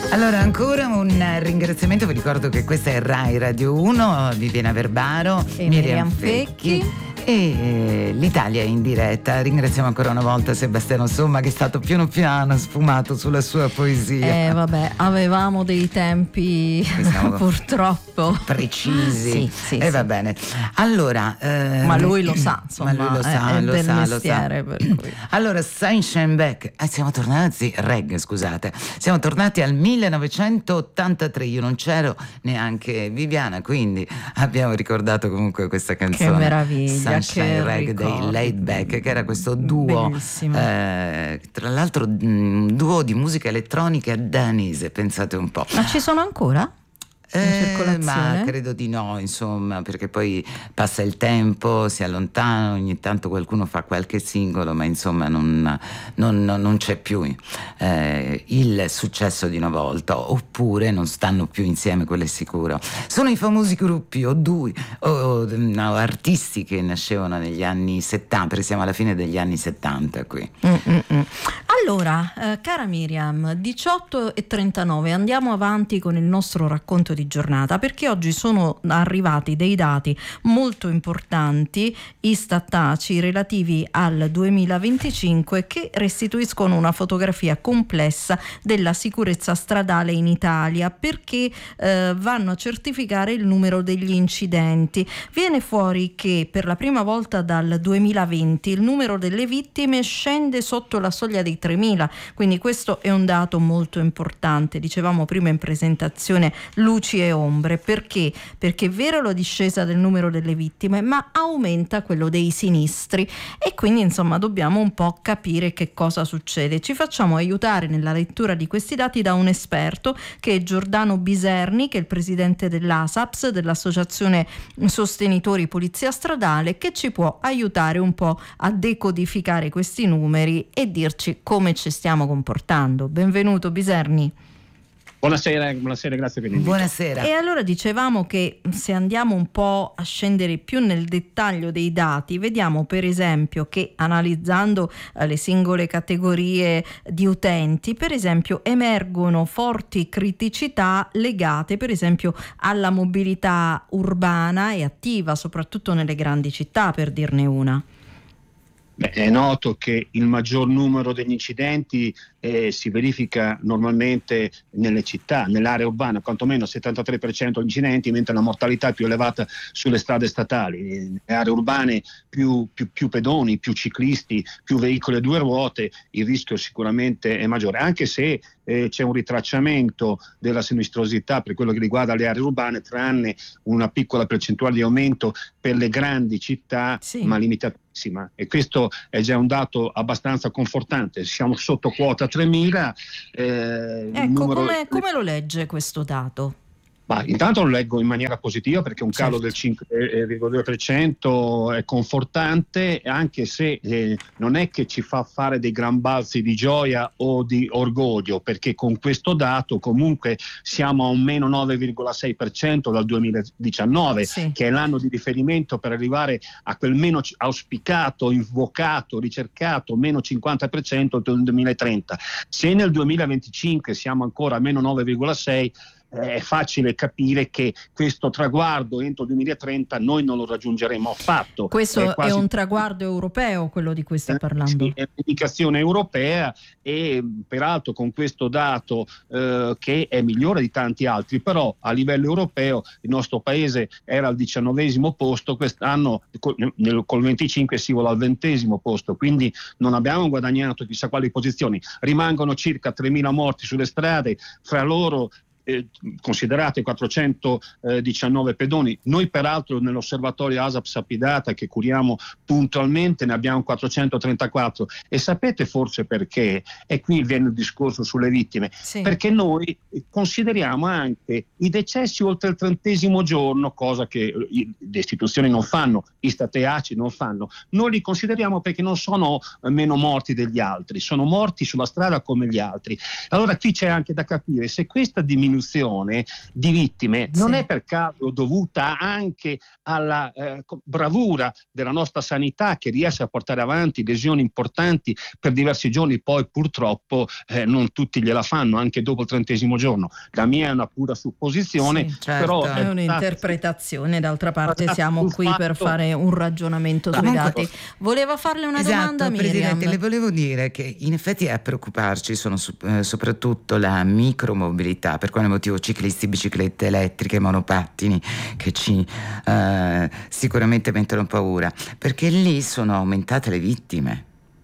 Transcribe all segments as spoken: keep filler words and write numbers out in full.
Allora, ancora un ringraziamento, vi ricordo che questa è Rai Radio uno, Viviana Verbaro e Miriam Fecchi. E l'Italia è in diretta. Ringraziamo ancora una volta Sebastiano Somma, che è stato piano piano sfumato sulla sua poesia. Eh vabbè, avevamo dei tempi purtroppo precisi. Sì, sì, e eh, sì. va bene. Allora, eh, ma lui lo sa, insomma, ma lui lo sa, è, è lo del sa, mestiere, lo sa. Per cui. Allora, Sunshine Back. Eh, siamo tornati, Reg, scusate. Siamo tornati al millenovecentottantatré. Io non c'ero, neanche Viviana, quindi abbiamo ricordato comunque questa canzone. Che meraviglia. Sunshine Reg dei Laid Back, che era questo duo, eh, tra l'altro un duo di musica elettronica danese, pensate un po'. Ma ci sono ancora? Eh, ma credo di no, insomma, perché poi passa il tempo, si allontana, ogni tanto qualcuno fa qualche singolo, ma insomma non, non, non c'è più eh, il successo di una volta, oppure non stanno più insieme, quello è sicuro. Sono i famosi gruppi o due o no, artisti che nascevano negli anni settanta, perché siamo alla fine degli anni settanta qui. Mm-mm. Allora, eh, cara Miriam, diciotto e trentanove, andiamo avanti con il nostro racconto di giornata, perché oggi sono arrivati dei dati molto importanti istattaci relativi al duemilaventicinque che restituiscono una fotografia complessa della sicurezza stradale in Italia, perché eh, vanno a certificare il numero degli incidenti. Viene fuori che per la prima volta dal duemilaventi il numero delle vittime scende sotto la soglia dei tremila, quindi questo è un dato molto importante. Dicevamo prima in presentazione luci e ombre. Perché? Perché è vero la discesa del numero delle vittime, ma aumenta quello dei sinistri, e quindi insomma dobbiamo un po' capire che cosa succede. Ci facciamo aiutare nella lettura di questi dati da un esperto, che è Giordano Biserni, che è il presidente dell'ASAPS, dell'Associazione Sostenitori Polizia Stradale, che ci può aiutare un po' a decodificare questi numeri e dirci come ci stiamo comportando. Benvenuto Biserni. Buonasera, buonasera, grazie per l'invito. Buonasera. E allora dicevamo che se andiamo un po' a scendere più nel dettaglio dei dati, vediamo per esempio che analizzando eh, le singole categorie di utenti, per esempio emergono forti criticità legate per esempio alla mobilità urbana e attiva, soprattutto nelle grandi città, per dirne una. Beh, è noto che il maggior numero degli incidenti eh, si verifica normalmente nelle città, nell'area urbana, quantomeno il settantatré per cento degli incidenti, mentre la mortalità è più elevata sulle strade statali. Nelle aree urbane più, più, più pedoni, più ciclisti, più veicoli a due ruote, il rischio sicuramente è maggiore, anche se eh, c'è un ritracciamento della sinistrosità per quello che riguarda le aree urbane, tranne una piccola percentuale di aumento per le grandi città, sì, ma limitatissima, e questo è già un dato abbastanza confortante. Siamo sotto quota tremila. Eh, ecco, numero... come, come lo legge questo dato? Ma intanto lo leggo in maniera positiva, perché un calo, certo, del cinque virgola due per cento è confortante, anche se eh, non è che ci fa fare dei gran balzi di gioia o di orgoglio, perché con questo dato comunque siamo a un meno nove virgola sei per cento dal duemiladiciannove, sì, che è l'anno di riferimento per arrivare a quel meno auspicato, invocato, ricercato meno cinquanta per cento del duemilatrenta. Se nel duemilaventicinque siamo ancora a meno nove virgola sei, è facile capire che questo traguardo entro il duemilatrenta noi non lo raggiungeremo affatto. Questo è, quasi... è un traguardo europeo, quello di cui stai parlando? Sì, è un'indicazione europea, e peraltro con questo dato eh, che è migliore di tanti altri, però a livello europeo il nostro paese era al diciannovesimo posto, quest'anno col, nel, col venticinque si vola al ventesimo posto, quindi non abbiamo guadagnato chissà quali posizioni. Rimangono circa tremila morti sulle strade, fra loro Eh, considerate quattrocentodiciannove pedoni. Noi peraltro nell'osservatorio ASAP Sapidata, che curiamo puntualmente, ne abbiamo quattrocentotrentaquattro, e sapete forse perché? E qui viene il discorso sulle vittime, sì, perché noi consideriamo anche i decessi oltre il trentesimo giorno, cosa che le istituzioni non fanno, i stateaci non fanno. Noi li consideriamo perché non sono meno morti degli altri, sono morti sulla strada come gli altri. Allora qui c'è anche da capire se questa diminuzione diminuzione di vittime non sì. è per caso dovuta anche alla eh, bravura della nostra sanità, che riesce a portare avanti lesioni importanti per diversi giorni, poi purtroppo eh, non tutti gliela fanno anche dopo il trentesimo giorno. La mia è una pura supposizione, sì, certo. però è un'interpretazione, d'altra parte siamo qui fatto... per fare un ragionamento sui Comunque, dati. Voleva farle una esatto, domanda, Miriam? Presidente, le volevo dire che in effetti a preoccuparci sono su, eh, soprattutto la micromobilità, per quale motivo ciclisti, biciclette elettriche, monopattini, che ci eh, sicuramente mettono paura, perché lì sono aumentate le vittime.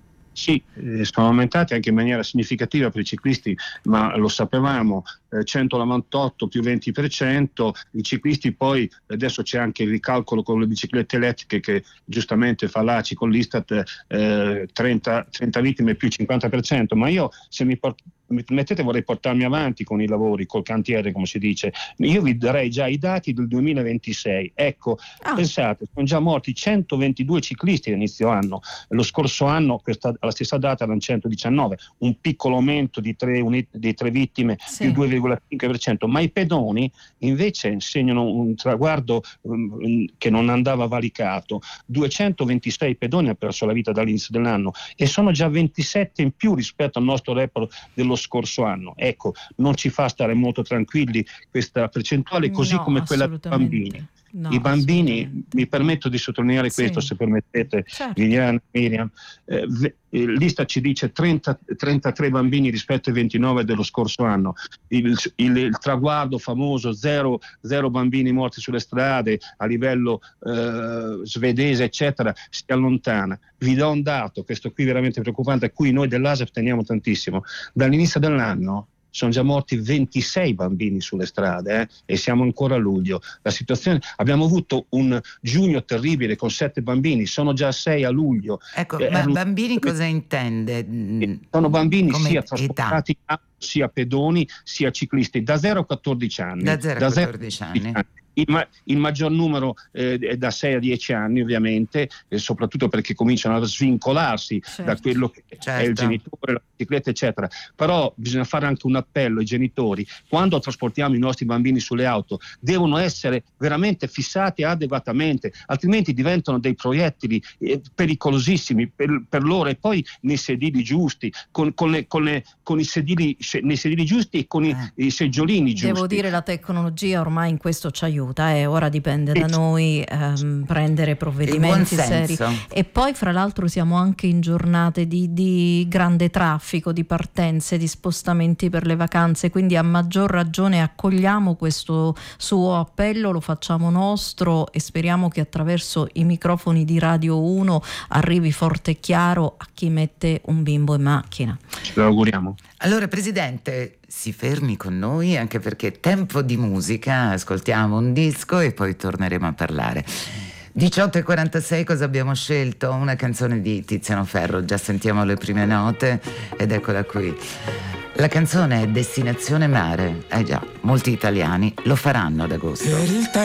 Sì, eh, sono aumentati anche in maniera significativa per i ciclisti, ma lo sapevamo, eh, centonovantotto più venti per cento, i ciclisti poi, adesso c'è anche il ricalcolo con le biciclette elettriche che giustamente fa l'A C I con l'Istat, eh, trenta, trenta vittime più cinquanta per cento, ma io se mi porto mi permettete vorrei portarmi avanti con i lavori, col cantiere come si dice. Io vi darei già i dati del duemilaventisei. Ecco, ah. pensate, sono già morti centoventidue ciclisti all'inizio anno, lo scorso anno questa, alla stessa data erano centodiciannove, un piccolo aumento di tre, unit- di tre vittime sì. più due virgola cinque per cento, ma i pedoni invece segnano un traguardo um, che non andava valicato. duecentoventisei pedoni hanno perso la vita dall'inizio dell'anno e sono già ventisette in più rispetto al nostro report dello scorso anno. Ecco, non ci fa stare molto tranquilli questa percentuale, così no, come quella dei bambini. No, I bambini, mi permetto di sottolineare sì. questo, se permettete, certo. Liliana, Miriam, eh, l'Istat ci dice trenta, trentatré bambini rispetto ai ventinove dello scorso anno. Il, il, il traguardo famoso zero, zero bambini morti sulle strade a livello eh, svedese, eccetera, si allontana. Vi do un dato, questo qui veramente preoccupante, a cui noi dell'A S E F teniamo tantissimo. Dall'inizio dell'anno sono già morti ventisei bambini sulle strade eh, e siamo ancora a luglio. La situazione, abbiamo avuto un giugno terribile con sette bambini, sono già sei a luglio. Ecco, eh, ma bambini cosa intende? Sono bambini come sia trasportati sia pedoni sia ciclisti da zero a quattordici anni. Da zero a quattordici anni. Il, ma- il maggior numero eh, è da sei a dieci anni ovviamente, e soprattutto perché cominciano a svincolarsi certo. da quello che certo. è il genitore, la bicicletta eccetera. Però bisogna fare anche un appello ai genitori: quando trasportiamo i nostri bambini sulle auto devono essere veramente fissati adeguatamente, altrimenti diventano dei proiettili eh, pericolosissimi per, per loro, e poi nei sedili giusti, con, con, le, con, le, con i sedili nei sedili giusti e con i, eh. i seggiolini giusti. Devo dire, la tecnologia ormai in questo ci aiuta. E ora dipende da noi ehm, prendere provvedimenti seri. E poi fra l'altro siamo anche in giornate di, di grande traffico, di partenze, di spostamenti per le vacanze, quindi a maggior ragione accogliamo questo suo appello, lo facciamo nostro e speriamo che attraverso i microfoni di Radio uno arrivi forte e chiaro a chi mette un bimbo in macchina. Ce lo auguriamo. Allora Presidente, si fermi con noi, anche perché tempo di musica, ascoltiamo un disco e poi torneremo a parlare. diciotto e quarantasei, cosa abbiamo scelto? Una canzone di Tiziano Ferro, già sentiamo le prime note ed eccola qui. La canzone è Destinazione Mare, eh già, molti italiani lo faranno ad agosto.